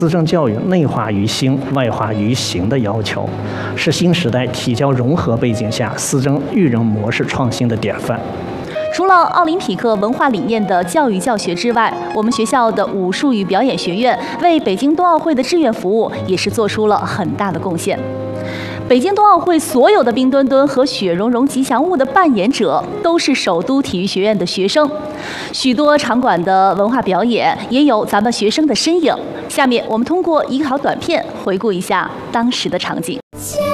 思政教育内化于心、外化于行的要求，是新时代体教融合背景下思政育人模式创新的典范。 除了奥林匹克文化理念的教育教学之外，我们学校的武术与表演学院为北京冬奥会的志愿服务也是做出了很大的贡献。北京冬奥会所有的冰墩墩和雪融融吉祥物的扮演者都是首都体育学院的学生，许多场馆的文化表演也有咱们学生的身影。下面我们通过一条短片回顾一下当时的场景。